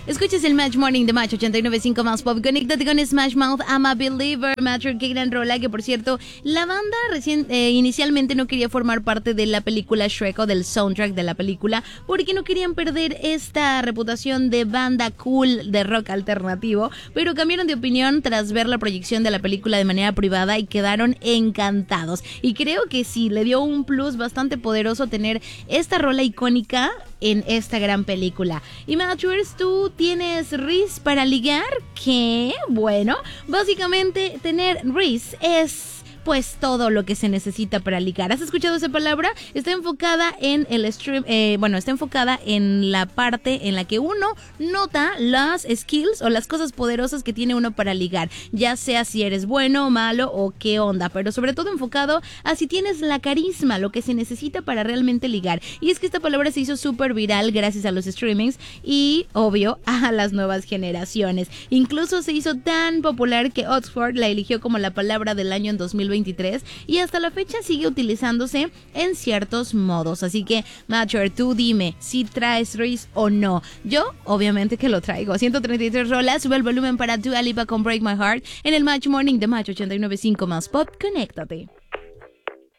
Escuches el Match Morning de Match 89.5 más pop. Conéctate con Smash Mouth, I'm a Believer, Matter, qué gran rola. Que por cierto, la banda inicialmente no quería formar parte de la película Shrek o del soundtrack de la película porque no querían perder esta reputación de banda cool de rock alternativo, pero cambiaron de opinión tras ver la proyección de la película de manera privada y quedaron encantados. Y creo que sí, le dio un plus bastante poderoso tener esta rola icónica en esta gran película. Y Matchers, ¿tú tienes Riz para ligar? ¿Qué? Bueno, básicamente tener Riz es pues todo lo que se necesita para ligar. ¿Has escuchado esa palabra? Está enfocada en el stream, está enfocada en la parte en la que uno nota las skills o las cosas poderosas que tiene uno para ligar, ya sea si eres bueno o malo o qué onda, pero sobre todo enfocado a si tienes la carisma, lo que se necesita para realmente ligar. Y es que esta palabra se hizo súper viral gracias a los streamings y, obvio, a las nuevas generaciones. Incluso se hizo tan popular que Oxford la eligió como la palabra del año en 2023 y hasta la fecha sigue utilizándose en ciertos modos. Así que, Matcher, tú dime si traes Riz o no. Yo, obviamente que lo traigo. 133 rolas, sube el volumen para Dua Lipa con Break My Heart en el Match Morning de Match 89.5 más pop. Conéctate.